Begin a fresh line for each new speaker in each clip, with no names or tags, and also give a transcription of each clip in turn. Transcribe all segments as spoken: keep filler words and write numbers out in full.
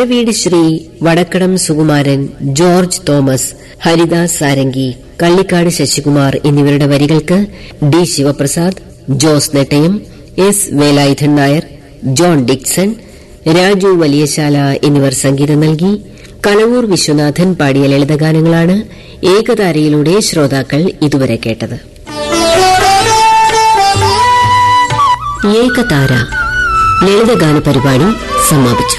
വരവീട് Shri Vadakkadam Sukumaran, George Thomas, Haridas Sarangi, Kallikkad Sasikumar എന്നിവരുടെ വരികൾക്ക് D Sivaprasad, Jose Nettayam, S Velayudhan Nair, John Dixon, Raju Valiyasala എന്നിവർ സംഗീതം നൽകി. കലവൂർ വിശ്വനാഥൻ പാടിയ ലളിതഗാനങ്ങളാണ് ഏകതാരയിലൂടെ ശ്രോതാക്കൾ ഇതുവരെ കേട്ടത്. ഏകതാര ലളിതഗാന പരിപാടി സമാപിച്ചു.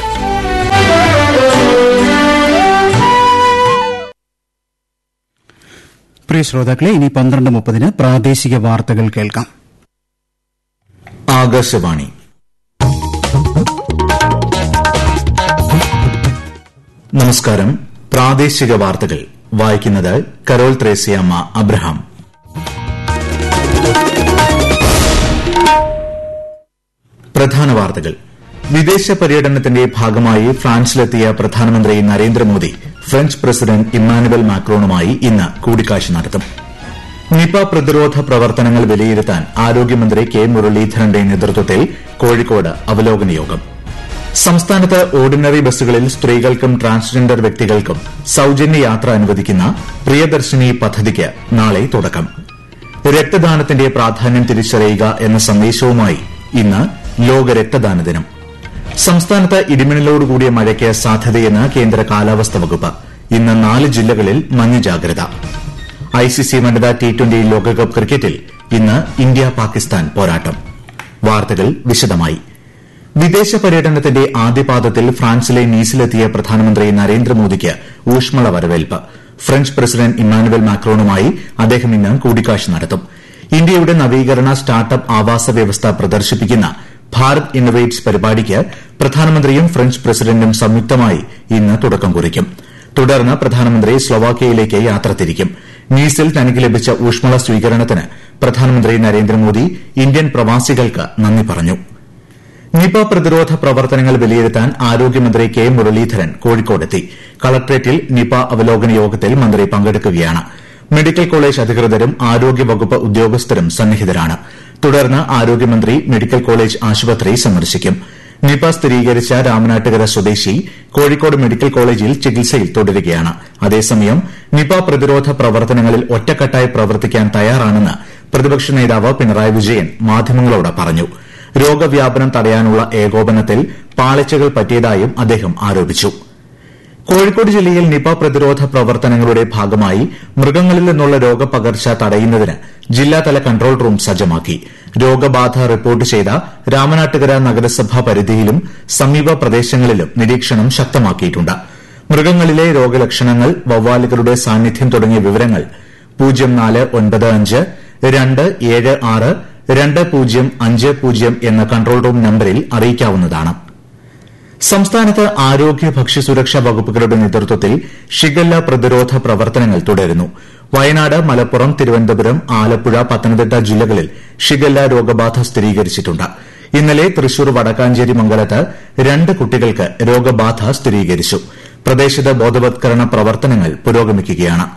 പ്രിയ ശ്രോതാക്കളെ, ഇനി പന്ത്രണ്ട് മുപ്പതിന് പ്രാദേശിക വാർത്തകൾ കേൾക്കാം.
ആകാശവാണി. നമസ്കാരം. പ്രാദേശിക വാർത്തകൾ വായിക്കുന്നത് കരോൾ ത്രേസ്യാമ്മ അബ്രഹാം. പ്രധാന വാർത്തകൾ. വിദേശ പര്യടനത്തിന്റെ ഭാഗമായി ഫ്രാൻസിലെത്തിയ പ്രധാനമന്ത്രി നരേന്ദ്രമോദി ഫ്രഞ്ച് പ്രസിഡന്റ് ഇമ്മാനുവൽ മാക്രോണുമായി ഇന്ന് കൂടിക്കാഴ്ച നടത്തും. നിപ പ്രതിരോധ പ്രവർത്തനങ്ങൾ വിലയിരുത്താൻ ആരോഗ്യമന്ത്രി കെ മുരളീധരന്റെ നേതൃത്വത്തിൽ കോഴിക്കോട് അവലോകന യോഗം. സംസ്ഥാനത്ത് ഓർഡിനറി ബസ്സുകളിൽ സ്ത്രീകൾക്കും ട്രാൻസ്ജെൻഡർ വ്യക്തികൾക്കും സൌജന്യ യാത്ര അനുവദിക്കുന്ന പ്രിയദർശിനി പദ്ധതിക്ക് നാളെ തുടക്കം. രക്തദാനത്തിന്റെ പ്രാധാന്യം തിരിച്ചറിയുക എന്ന സന്ദേശവുമായി ഇന്ന് ലോക രക്തദാന ദിനം. സംസ്ഥാനത്ത് ഇടിമിന്നലോടുകൂടിയ മഴയ്ക്ക് സാധ്യതയെന്ന് കേന്ദ്ര കാലാവസ്ഥാ വകുപ്പ്. ഇന്ന് നാല് ജില്ലകളിൽ മഞ്ഞ ജാഗ്രത. ഐസിസി വനിതാ ടി ട്വന്റി ലോകകപ്പ് ക്രിക്കറ്റിൽ ഇന്ന് ഇന്ത്യ പാകിസ്ഥാൻ പോരാട്ടം. വാർത്തകൾ വിശദമായി. വിദേശ പര്യടനത്തിന്റെ ആദ്യപാദത്തിൽ ഫ്രാൻസിലെ നീസിലെത്തിയ പ്രധാനമന്ത്രി നരേന്ദ്രമോദിക്ക് ഊഷ്മള വരവേൽപ്പ്. ഫ്രഞ്ച് പ്രസിഡന്റ് ഇമ്മാനുവൽ മാക്രോണുമായി അദ്ദേഹം ഇന്ന് കൂടിക്കാഴ്ച നടത്തും. ഇന്ത്യയുടെ നവീകരണ സ്റ്റാർട്ടപ്പ് ആവാസ വ്യവസ്ഥ പ്രദർശിപ്പിക്കുന്ന ഭാരത് ഇന്നൊവേറ്റ്സ് പരിപാടിക്ക് പ്രധാനമന്ത്രിയും ഫ്രഞ്ച് പ്രസിഡന്റും സംയുക്തമായി ഇന്ന് തുടക്കം കുറിക്കും. തുടർന്ന് പ്രധാനമന്ത്രി സ്ലൊവാക്യയിലേക്ക് യാത്ര തിരിക്കും. നീസിൽ തനിക്ക് ലഭിച്ച ഊഷ്മള സ്വീകരണത്തിന് പ്രധാനമന്ത്രി നരേന്ദ്രമോദി ഇന്ത്യൻ പ്രവാസികൾക്ക് നന്ദി പറഞ്ഞു. നിപ പ്രതിരോധ പ്രവർത്തനങ്ങൾ വിലയിരുത്താൻ ആരോഗ്യമന്ത്രി കെ മുരളീധരൻ കോഴിക്കോടെത്തി. കളക്ട്രേറ്റിൽ നിപ അവലോകന യോഗത്തിൽ മന്ത്രി പങ്കെടുക്കുകയാണ്. മെഡിക്കൽ കോളേജ് അധികൃതരും ആരോഗ്യവകുപ്പ് ഉദ്യോഗസ്ഥരും സന്നിഹിതരാണ്. തുടർന്ന് ആരോഗ്യമന്ത്രി മെഡിക്കൽ കോളേജ് ആശുപത്രി സന്ദർശിക്കും. നിപ സ്ഥിരീകരിച്ച രാമനാട്ടുകര സ്വദേശി കോഴിക്കോട് മെഡിക്കൽ കോളേജിൽ ചികിത്സയിൽ തുടരുകയാണ്. അതേസമയം നിപ പ്രതിരോധ പ്രവർത്തനങ്ങളിൽ ഒറ്റക്കെട്ടായി പ്രവർത്തിക്കാൻ തയ്യാറാണെന്ന് പ്രതിപക്ഷ നേതാവ് പിണറായി വിജയൻ മാധ്യമങ്ങളോട് പറഞ്ഞു. രോഗവ്യാപനം തടയാനുള്ള ഏകോപനത്തിൽ പാളിച്ചകൾ പറ്റിയതായും അദ്ദേഹം ആരോപിച്ചു. കോഴിക്കോട് ജില്ലയിൽ നിപ പ്രതിരോധ പ്രവർത്തനങ്ങളുടെ ഭാഗമായി മൃഗങ്ങളിൽ നിന്നുള്ള രോഗപകർച്ച തടയുന്നതിന് ജില്ലാതല കൺട്രോൾ റൂം സജ്ജമാക്കി. രോഗബാധ റിപ്പോർട്ട് ചെയ്ത രാമനാട്ടുകര നഗരസഭാ പരിധിയിലും സമീപ പ്രദേശങ്ങളിലും നിരീക്ഷണം ശക്തമാക്കിയിട്ടുണ്ട്. മൃഗങ്ങളിലെ രോഗലക്ഷണങ്ങൾ, വവ്വാലുകളുടെ സാന്നിധ്യം തുടങ്ങിയ വിവരങ്ങൾ പൂജ്യം നാല് ഒൻപത് അഞ്ച് രണ്ട് ഏഴ് ആറ് രണ്ട് പൂജ്യം അഞ്ച് പൂജ്യം എന്ന കൺട്രോൾ റൂം നമ്പരിൽ അറിയിക്കാവുന്നതാണ്. സംസ്ഥാനത്ത് ആരോഗ്യ ഭക്ഷ്യസുരക്ഷാ വകുപ്പുകളുടെ നേതൃത്വത്തിൽ ഷിഗല്ല പ്രതിരോധ പ്രവർത്തനങ്ങൾ തുടരുന്നു. വയനാട്, മലപ്പുറം, തിരുവനന്തപുരം, ആലപ്പുഴ, പത്തനംതിട്ട ജില്ലകളിൽ ഷിഗല്ല രോഗബാധ സ്ഥിരീകരിച്ചിട്ടുണ്ട്. ഇന്നലെ തൃശൂർ വടക്കാഞ്ചേരി മംഗലത്ത് രണ്ട് കുട്ടികൾക്ക് രോഗബാധ സ്ഥിരീകരിച്ചു. പ്രദേശത്ത് ബോധവത്കരണ പ്രവർത്തനങ്ങൾ പുരോഗമിക്കുകയാണ്.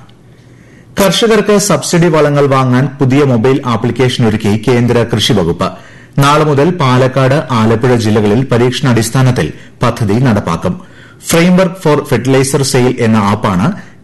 കർഷകർക്ക് സബ്സിഡി വളങ്ങൾ വാങ്ങാൻ പുതിയ മൊബൈൽ ആപ്ലിക്കേഷൻ ഒരുക്കി കേന്ദ്ര കൃഷി വകുപ്പ്. നാളെ മുതൽ പാലക്കാട്, ആലപ്പുഴ ജില്ലകളിൽ പരീക്ഷണാടിസ്ഥാനത്തിൽ പദ്ധതി നടപ്പാക്കും. ഫ്രെയിംവർക്ക് ഫോർ ഫെർട്ടിലൈസർ സെയിൽ എന്ന ആപ്പാണ്